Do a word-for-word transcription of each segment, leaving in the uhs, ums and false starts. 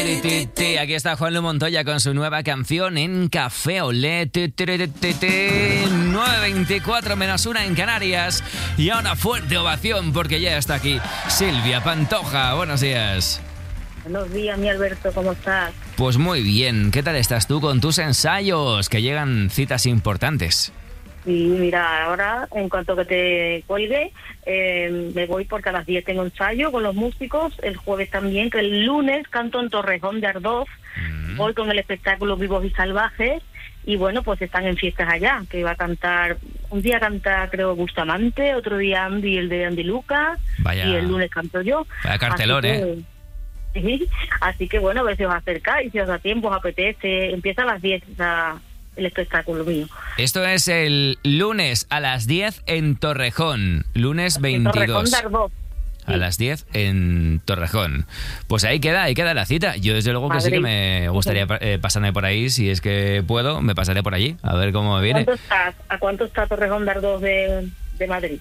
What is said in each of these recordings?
ti, ti, ti. Aquí está Juanlu Montoya con su nueva canción en Café Olé. Ti, ti, ti, ti, ti. nueve veinticuatro menos una en Canarias. Y ahora fuerte ovación porque ya está aquí Silvia Pantoja. Buenos días. Buenos días, mi Alberto, ¿cómo estás? Pues muy bien. ¿Qué tal estás tú con tus ensayos? Que llegan citas importantes. Sí, mira, ahora, en cuanto que te cuelgue, eh, me voy porque a las diez tengo ensayo con los músicos, el jueves también, que el lunes canto en Torrejón de Ardoz, mm. voy con el espectáculo Vivos y Salvajes, y bueno, pues están en fiestas allá, que va a cantar, un día canta creo Bustamante, otro día Andy, el de Andy Lucas, Vaya. Y el lunes canto yo. Vaya cartelón, así que, ¿eh? Sí, así que bueno, a ver si os acercáis, si os da tiempo, os apetece, empieza a las diez la... el espectáculo mío. Esto es el lunes a las diez en Torrejón, lunes veintidós. Torrejón de Ardoz. A las diez en Torrejón. Pues ahí queda, ahí queda la cita. Yo desde luego que Madrid. Sí que me gustaría eh, pasarme por ahí, si es que puedo, me pasaré por allí, a ver cómo viene. ¿Cuánto estás? ¿A cuánto está Torrejón de Ardoz de, de Madrid?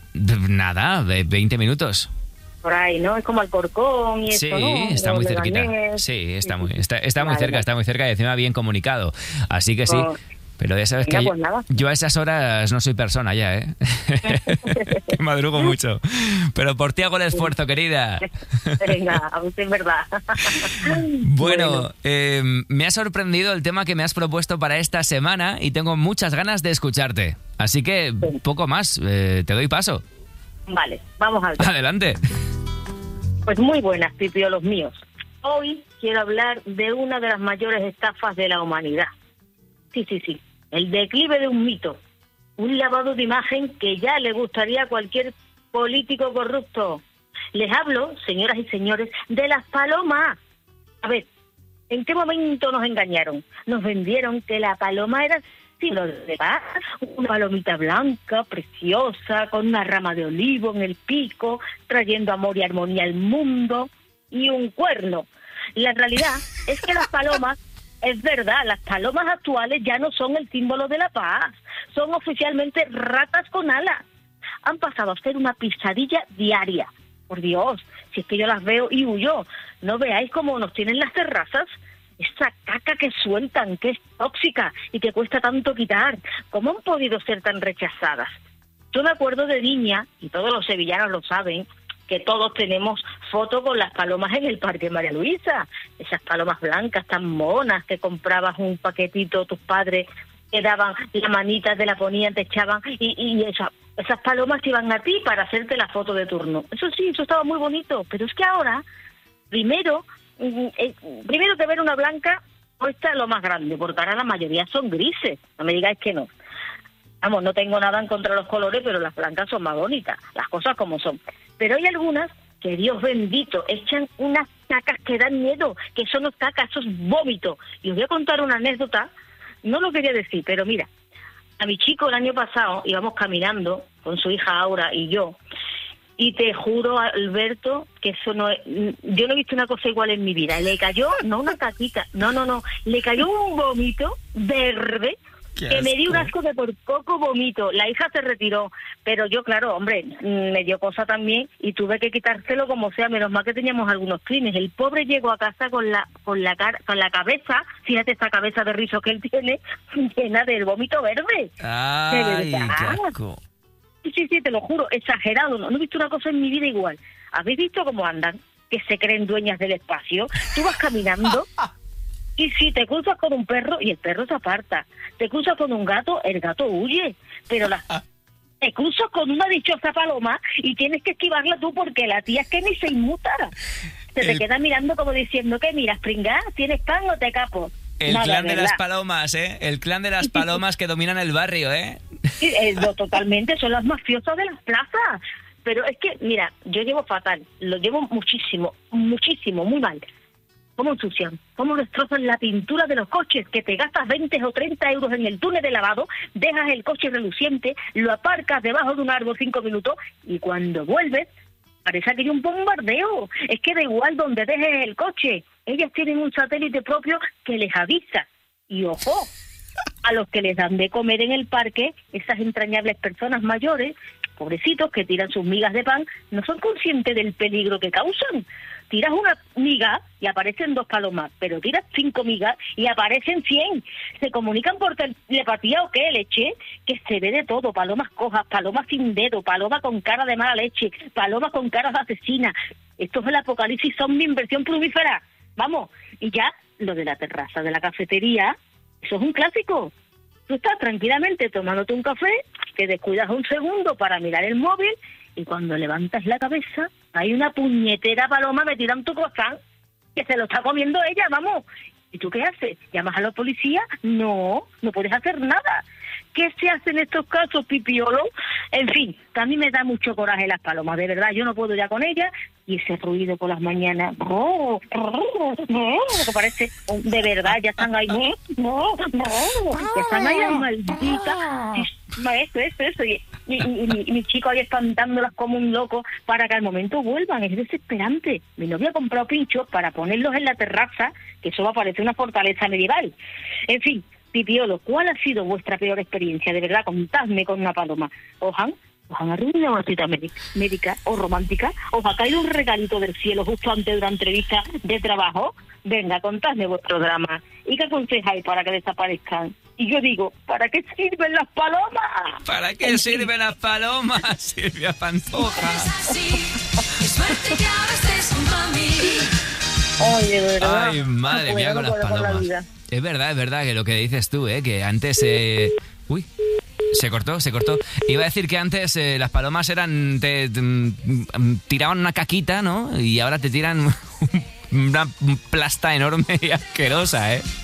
Nada, de veinte minutos. Por ahí, ¿no? Es como Alcorcón y sí, eso, ¿no? Sí, está muy cerquita. Ganés. Sí, está muy, está, está muy vale. cerca, está muy cerca y encima bien comunicado. Así que sí. Oh. Pero ya sabes Venga, que pues yo, yo a esas horas no soy persona ya, ¿eh? Que madrugo mucho. Pero por ti hago el esfuerzo, querida. Venga, a usted es verdad. Bueno, bueno. Eh, me ha sorprendido el tema que me has propuesto para esta semana y tengo muchas ganas de escucharte. Así que sí. poco más, eh, te doy paso. Vale, vamos a ver. Adelante. Pues muy buenas, pipiolos míos. Hoy quiero hablar de una de las mayores estafas de la humanidad. Sí, sí, sí. El declive de un mito. Un lavado de imagen que ya le gustaría a cualquier político corrupto. Les hablo, señoras y señores, de las palomas. A ver, ¿en qué momento nos engañaron? Nos vendieron que la paloma era símbolo de paz, una palomita blanca, preciosa, con una rama de olivo en el pico, trayendo amor y armonía al mundo, y un cuerno. La realidad es que las palomas, es verdad, las palomas actuales ya no son el símbolo de la paz, son oficialmente ratas con alas. Han pasado a ser una pisadilla diaria. Por Dios, si es que yo las veo y huyo. ¿No veáis cómo nos tienen las terrazas? Esa caca que sueltan, que es tóxica y que cuesta tanto quitar. ¿Cómo han podido ser tan rechazadas? Yo me acuerdo de niña, y todos los sevillanos lo saben, que todos tenemos fotos con las palomas en el Parque María Luisa. Esas palomas blancas tan monas que comprabas un paquetito, tus padres te daban la manita, te la ponían, te echaban, y, y esa, esas palomas te iban a ti para hacerte la foto de turno. Eso sí, eso estaba muy bonito, pero es que ahora, primero... Eh, primero que ver una blanca cuesta lo más grande, porque ahora la mayoría son grises, no me digáis que no. Vamos, no tengo nada en contra de los colores, pero las blancas son más bonitas, las cosas como son. Pero hay algunas que, Dios bendito, echan unas cacas que dan miedo, que son los cacas, eso es vómito. Y os voy a contar una anécdota, no lo quería decir, pero mira, a mi chico el año pasado íbamos caminando con su hija Aura y yo, y te juro, Alberto, que eso no es... Yo no he visto una cosa igual en mi vida. Le cayó, no una caquita, no, no, no. Le cayó un vómito verde que me dio un asco de por poco vomito. La hija se retiró, pero yo, claro, hombre, me dio cosa también y tuve que quitárselo como sea. Menos mal que teníamos algunos clines. El pobre llegó a casa con la con la cara, con la cabeza, fíjate esa cabeza de rizo que él tiene, llena del vómito verde. ¡Ay, qué asco! Sí, sí, sí, te lo juro, exagerado, no, no he visto una cosa en mi vida igual. ¿Habéis visto cómo andan? Que se creen dueñas del espacio. Tú vas caminando y si te cruzas con un perro y el perro se aparta. Te cruzas con un gato, el gato huye. Pero la, te cruzas con una dichosa paloma y tienes que esquivarla tú porque la tía es que ni se inmuta. Se te el... queda mirando como diciendo, ¿qué miras, pringá? ¿Tienes pan o te capo? El Nada, clan de ¿verdad? las palomas, ¿eh? El clan de las palomas que dominan el barrio, ¿eh? Sí, eh, no, totalmente, son las mafiosas de las plazas. Pero es que, mira, yo llevo fatal, lo llevo muchísimo, muchísimo, muy mal. ¿Cómo ensucian? ¿Cómo destrozan la pintura de los coches? Que te gastas veinte o treinta euros en el túnel de lavado, dejas el coche reluciente, lo aparcas debajo de un árbol cinco minutos y cuando vuelves, parece que hay un bombardeo. Es que da igual donde dejes el coche. Ellas tienen un satélite propio que les avisa. Y ojo, a los que les dan de comer en el parque, esas entrañables personas mayores, pobrecitos que tiran sus migas de pan, no son conscientes del peligro que causan. tiras una miga y aparecen dos palomas, pero tiras cinco migas y aparecen cien. Se comunican por telepatía o qué, leche, que se ve de todo, palomas cojas, palomas sin dedo, palomas con cara de mala leche, palomas con caras de asesina. Esto es el apocalipsis zombie en versión plumífera. Vamos, y ya lo de la terraza de la cafetería, eso es un clásico. Tú estás tranquilamente tomándote un café, te descuidas un segundo para mirar el móvil y cuando levantas la cabeza hay una puñetera paloma metida en tu croissant que se lo está comiendo ella, vamos. ¿Y tú qué haces? ¿Llamas a la policía? No, no puedes hacer nada. ¿Qué se hace en estos casos, pipiolo? En fin, a mí me da mucho coraje las palomas, de verdad, yo no puedo ya con ellas. Y ese ruido por las mañanas, oh, oh, oh, que parece, de verdad, ya están ahí, no, no, no, ya están ahí las malditas. Eso, eso, eso. Y, y, y, y mi chico ahí espantándolas como un loco para que al momento vuelvan, es desesperante. Mi novia ha comprado pinchos para ponerlos en la terraza, que eso va a parecer una fortaleza medieval. En fin, pipiolo, ¿cuál ha sido vuestra peor experiencia? De verdad, contadme con una paloma. ¿Os han, os han arruinado una cita médica o romántica? ¿Os ha caído un regalito del cielo justo antes de una entrevista de trabajo? Venga, contadme vuestro drama. ¿Y qué aconsejáis para que desaparezcan? Y yo digo, ¿para qué sirven las palomas? ¿Para qué en sirven fin. las palomas, Silvia Pantoja? Ay, de verdad. Ay, madre mía, con las palomas. Es verdad, es verdad que lo que dices tú, ¿eh? Que antes... Eh... Uy, se cortó, se cortó. Iba a decir que antes eh, las palomas eran... Te, te, tiraban una caquita, ¿no? Y ahora te tiran una plasta enorme y asquerosa, ¿eh?